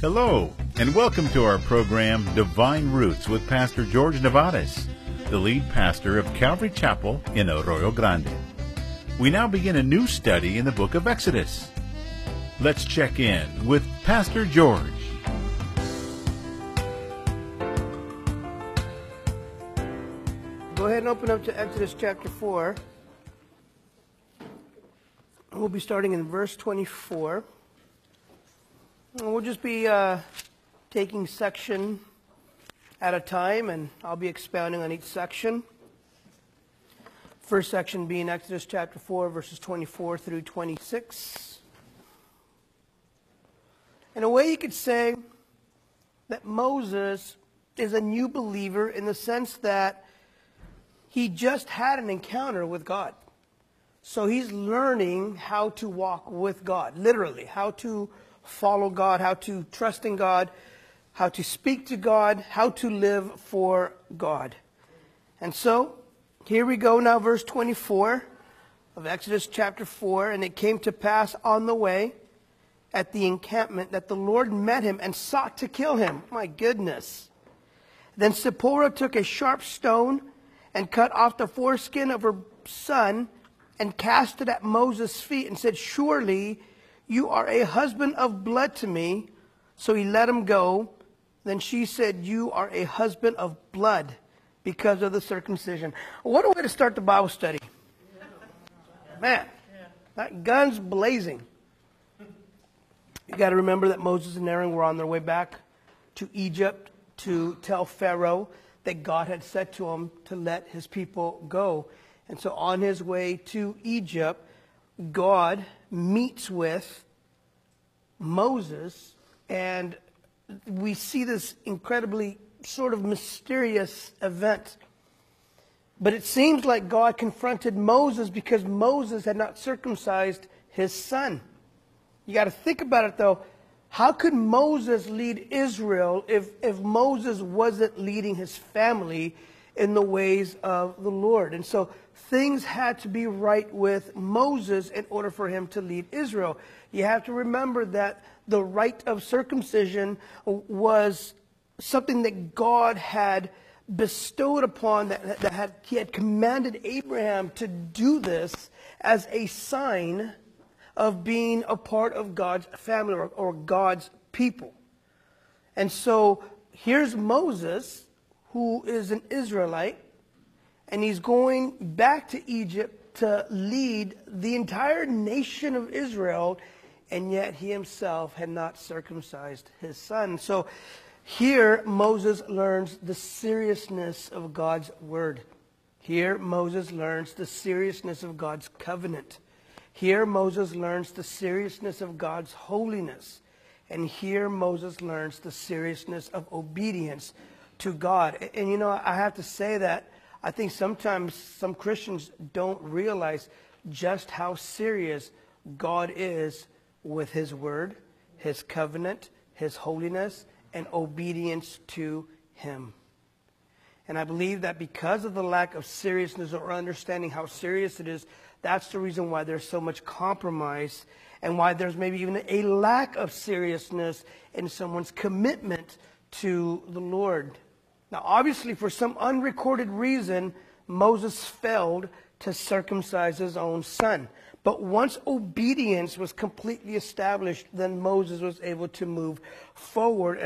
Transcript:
Hello, and welcome to our program, Divine Roots, with Pastor George Nevares, the lead pastor of Calvary Chapel in Arroyo Grande. We now begin a new study in the book of Exodus. Let's check in with Pastor George. Go ahead and open up to Exodus chapter 4. We'll be starting in verse 24. And we'll just be taking section at a time, and I'll be expounding on each section. First section being Exodus chapter 4, verses 24 through 26. In a way, you could say that Moses is a new believer in the sense that he just had an encounter with God. So he's learning how to walk with God, literally, how to follow God, how to trust in God, how to speak to God, how to live for God. And so, here we go now, verse 24 of Exodus chapter 4. And it came to pass on the way at the encampment that the Lord met him and sought to kill him. My goodness. Then Zipporah took a sharp stone and cut off the foreskin of her son and cast it at Moses' feet and said, "Surely you are a husband of blood to me." So he let him go. Then she said, "You are a husband of blood because of the circumcision." What a way to start the Bible study. Man, that guns blazing. You got to remember that Moses and Aaron were on their way back to Egypt to tell Pharaoh that God had said to him to let his people go. And so on his way to Egypt, God meets with Moses, and we see this incredibly sort of mysterious event. But it seems like God confronted Moses because Moses had not circumcised his son. You got to think about it, though. How could Moses lead Israel if Moses wasn't leading his family in the ways of the Lord? And so things had to be right with Moses in order for him to lead Israel. You have to remember that the rite of circumcision was something that God had bestowed upon, he had commanded Abraham to do this as a sign of being a part of God's family or God's people. And so here's Moses, who is an Israelite, and he's going back to Egypt to lead the entire nation of Israel, and yet he himself had not circumcised his son. So here Moses learns the seriousness of God's word. Here Moses learns the seriousness of God's covenant. Here Moses learns the seriousness of God's holiness. And here Moses learns the seriousness of obedience to God. And you know, I have to say that I think sometimes some Christians don't realize just how serious God is with his word, his covenant, his holiness, and obedience to him. And I believe that because of the lack of seriousness or understanding how serious it is, that's the reason why there's so much compromise and why there's maybe even a lack of seriousness in someone's commitment to the Lord. Now, obviously, for some unrecorded reason, Moses failed to circumcise his own son. But once obedience was completely established, then Moses was able to move forward.